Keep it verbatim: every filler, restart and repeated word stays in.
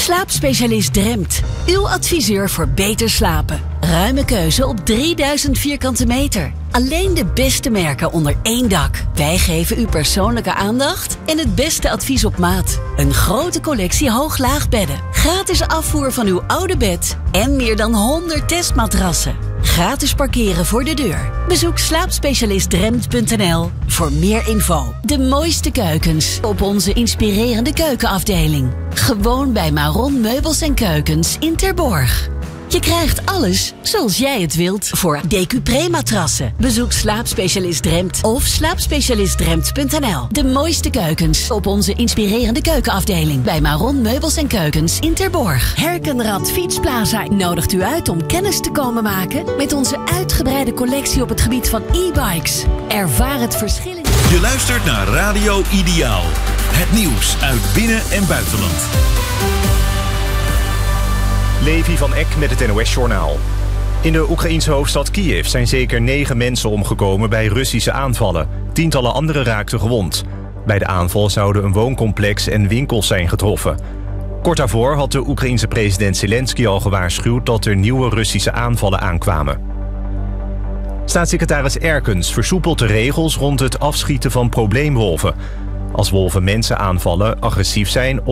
Slaapspecialist Dremt. Uw adviseur voor beter slapen. Ruime keuze op drieduizend vierkante meter. Alleen de beste merken onder één dak. Wij geven u persoonlijke aandacht en het beste advies op maat. Een grote collectie hoog-laagbedden. Gratis afvoer van uw oude bed. En meer dan honderd testmatrassen. Gratis parkeren voor de deur. Bezoek slaapspecialist dremt punt n l voor meer info. De mooiste keukens op onze inspirerende keukenafdeling. Gewoon bij Maron Meubels en Keukens in Terborg. Je krijgt alles zoals jij het wilt voor Decupré-matrassen. Bezoek Slaapspecialist Dremt of slaapspecialist dremt punt n l. De mooiste keukens op onze inspirerende keukenafdeling bij Maron Meubels en Keukens in Terborg. Herkenrad Fietsplaza nodigt u uit om kennis te komen maken met onze uitgebreide collectie op het gebied van e-bikes. Ervaar het verschil in... Je luistert naar Radio Ideaal. Het nieuws uit binnen- en buitenland. Levi van Eck met het N O S-journaal. In de Oekraïense hoofdstad Kiev zijn zeker negen mensen omgekomen bij Russische aanvallen. Tientallen anderen raakten gewond. Bij de aanval zouden een wooncomplex en winkels zijn getroffen. Kort daarvoor had de Oekraïense president Zelensky al gewaarschuwd dat er nieuwe Russische aanvallen aankwamen. Staatssecretaris Erkens versoepelt de regels rond het afschieten van probleemwolven. Als wolven mensen aanvallen, agressief zijn